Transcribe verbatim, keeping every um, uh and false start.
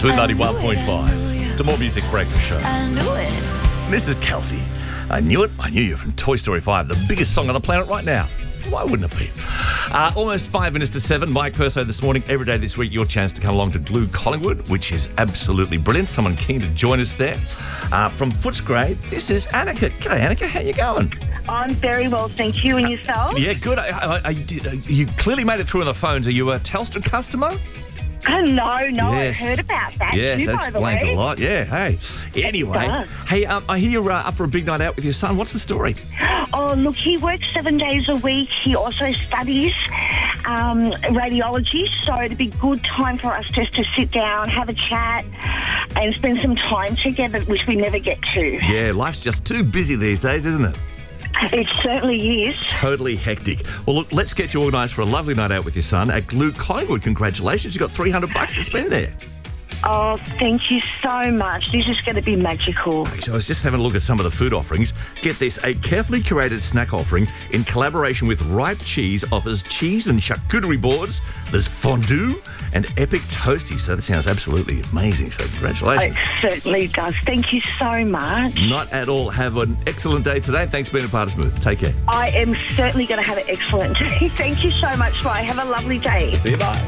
Smooth ninety-one point five. The More Music Breakfast Show. I knew it. This is Kelsey. I knew it. I knew you from Toy Story five, the biggest song on the planet right now. Why wouldn't it be? Uh, almost five minutes to seven. Mike Perso this morning. Every day this week, your chance to come along to Glue Collingwood, which is absolutely brilliant. Someone keen to join us there. Uh, from Footscray, this is Annika. G'day, Annika. How you going? I'm very well, thank you. And yourself? Yeah, good. I, I, I, you clearly made it through on the phones. Are you a Telstra customer? Oh, no, no, Yes. I heard about that. Yes, too, that by the explains way. a lot. Yeah, hey. Anyway, does. hey, um, I hear you're uh, up for a big night out with your son. What's the story? Oh, look, he works seven days a week. He also studies um, radiology, so it'd be a good time for us just to sit down, have a chat, and spend some time together, which we never get to. Yeah, life's just too busy these days, isn't it? It certainly is. Totally hectic. Well, look, let's get you organised for a lovely night out with your son at Glue Collingwood. Congratulations, you've got three hundred bucks to spend there. Oh, thank you so much. This is going to be magical. So I was just having a look at some of the food offerings. Get this, a carefully curated snack offering in collaboration with Ripe Cheese offers cheese and charcuterie boards. There's fondue and epic toasties. So that sounds absolutely amazing. So congratulations. It certainly does. Thank you so much. Not at all. Have an excellent day today. Thanks for being a part of Smooth. Take care. I am certainly going to have an excellent day. Thank you so much, Ryan. Have a lovely day. See you, bye.